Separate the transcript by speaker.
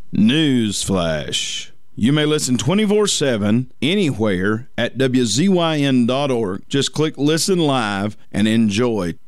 Speaker 1: News flash. You may listen 24/7 anywhere at WZYN.org. Just click Listen Live and enjoy